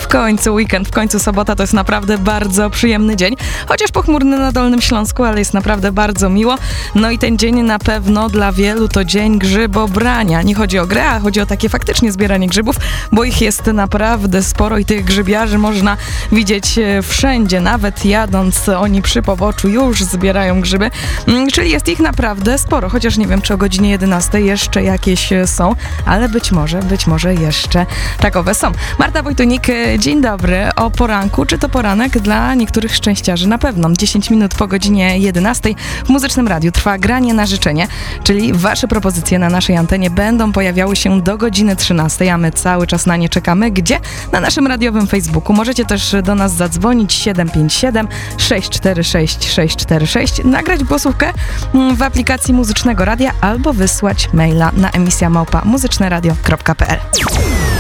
W końcu weekend, w końcu sobota, to jest naprawdę bardzo przyjemny dzień. Chociaż pochmurny na Dolnym Śląsku, ale jest naprawdę bardzo miło. No i ten dzień na pewno dla wielu to dzień grzybobrania. Nie chodzi o grę, a chodzi o takie faktycznie zbieranie grzybów, bo ich jest naprawdę sporo i tych grzybiarzy można widzieć wszędzie. Nawet jadąc oni przy poboczu już zbierają grzyby, czyli jest ich naprawdę sporo. Chociaż nie wiem, czy o godzinie 11 jeszcze jakieś są, ale być może jeszcze takowe są. Marta Wojtunik, dzień dobry. O poranku, czy to poranek dla niektórych szczęściarzy? Na pewno. 10 minut po godzinie 11 w Muzycznym Radiu trwa granie na życzenie, czyli wasze propozycje na naszej antenie będą pojawiały się do godziny 13, a my cały czas na nie czekamy. Gdzie? Na naszym radiowym Facebooku. Możecie też do nas zadzwonić 757 646 646, nagrać głosówkę w aplikacji Muzycznego Radia albo wysłać maila na emisja@muzyczneradio.pl.